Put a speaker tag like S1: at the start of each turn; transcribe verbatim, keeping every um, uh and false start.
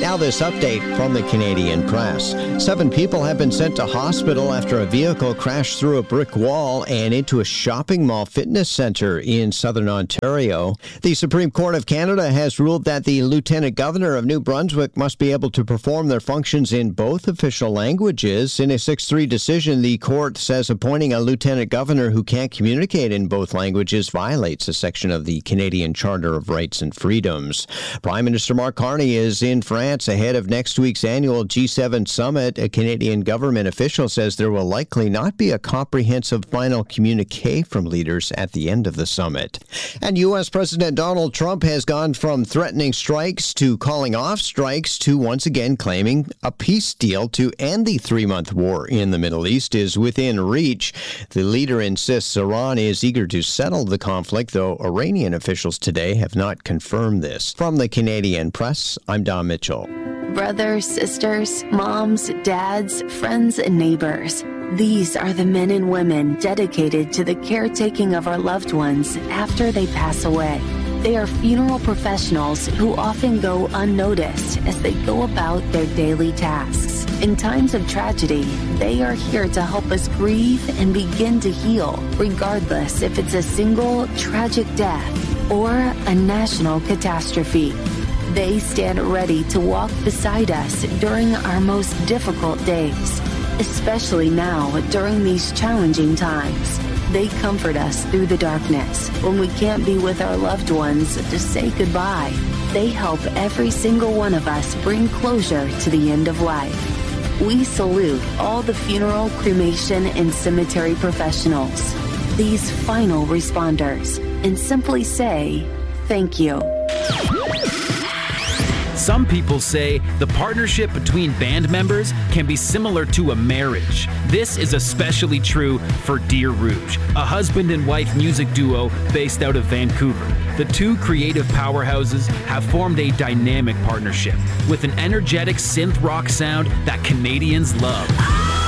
S1: Now this update from the Canadian Press. Seven people have been sent to hospital after a vehicle crashed through a brick wall and into a shopping mall fitness center in southern Ontario. The Supreme Court of Canada has ruled that the Lieutenant Governor of New Brunswick must be able to perform their functions in both official languages. In a six three decision, the court says appointing a Lieutenant Governor who can't communicate in both languages violates a section of the Canadian Charter of Rights and Freedoms. Prime Minister Mark Carney is in France ahead of next week's annual G seven summit. A Canadian government official says there will likely not be a comprehensive final communique from leaders at the end of the summit. And U S. President Donald Trump has gone from threatening strikes to calling off strikes to once again claiming a peace deal to end the three-month war in the Middle East is within reach. The leader insists Iran is eager to settle the conflict, though Iranian officials today have not confirmed this. From the Canadian Press, I'm Don Mitchell.
S2: Brothers, sisters, moms, dads, friends, and neighbors. These are the men and women dedicated to the caretaking of our loved ones after they pass away. They are funeral professionals who often go unnoticed as they go about their daily tasks. In times of tragedy, they are here to help us grieve and begin to heal, regardless if it's a single tragic death or a national catastrophe. They stand ready to walk beside us during our most difficult days, especially now during these challenging times. They comfort us through the darkness when we can't be with our loved ones to say goodbye. They help every single one of us bring closure to the end of life. We salute all the funeral, cremation, and cemetery professionals, these final responders, and simply say, thank you.
S3: Some people say the partnership between band members can be similar to a marriage. This is especially true for Dear Rouge, a husband and wife music duo based out of Vancouver. The two creative powerhouses have formed a dynamic partnership with an energetic synth rock sound that Canadians love.